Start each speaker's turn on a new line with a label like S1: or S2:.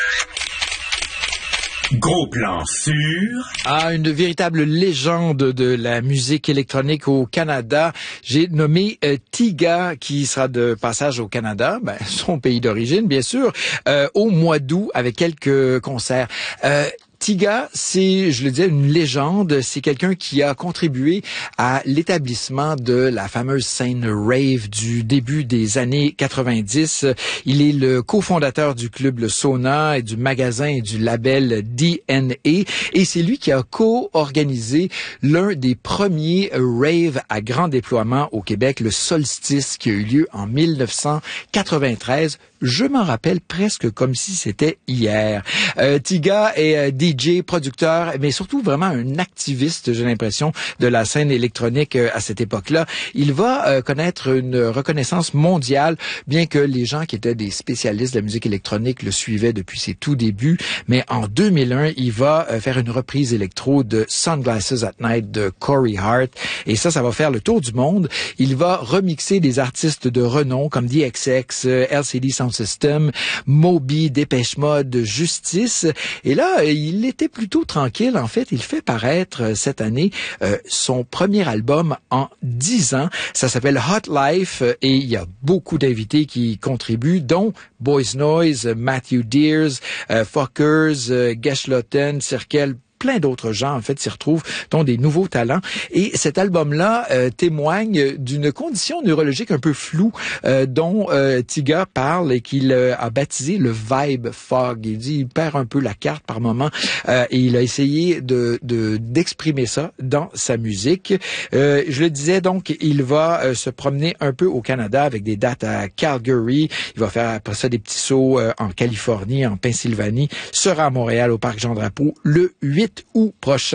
S1: Gros plan sur...
S2: Une véritable légende de la musique électronique au Canada. J'ai nommé Tiga, qui sera de passage au Canada, son pays d'origine, bien sûr, au mois d'août avec quelques concerts. Tiga, c'est, je le disais, une légende. C'est quelqu'un qui a contribué à l'établissement de la fameuse scène rave du début des années 90. Il est le cofondateur du club Le Sauna et du magasin et du label DNA. Et c'est lui qui a co-organisé l'un des premiers raves à grand déploiement au Québec, le Solstice, qui a eu lieu en 1993. Je m'en rappelle presque comme si c'était hier. Tiga est DJ, producteur, mais surtout vraiment un activiste, j'ai l'impression, de la scène électronique à cette époque-là. Il va connaître une reconnaissance mondiale, bien que les gens qui étaient des spécialistes de la musique électronique le suivaient depuis ses tout débuts. Mais en 2001, il va faire une reprise électro de Sunglasses at Night de Corey Hart. Et ça va faire le tour du monde. Il va remixer des artistes de renom comme DXX, LCD Sound System, Moby, Dépêche Mode, Justice. Et là, il était plutôt tranquille. En fait, il fait paraître cette année son premier album en 10 ans. Ça s'appelle Hot Life et il y a beaucoup d'invités qui contribuent, dont Boys Noise, Matthew Dears, Fockers, Geschloten, Cirkel, plein d'autres gens, en fait, s'y retrouvent, dont des nouveaux talents. Et cet album-là témoigne d'une condition neurologique un peu floue dont Tiga parle et qu'il a baptisé le vibe fog. Il dit il perd un peu la carte par moment et il a essayé d'exprimer ça dans sa musique. Je le disais, donc, il va se promener un peu au Canada avec des dates à Calgary. Il va faire après ça des petits sauts en Californie, en Pennsylvanie. Sera à Montréal au Parc Jean-Drapeau le 8 août prochain.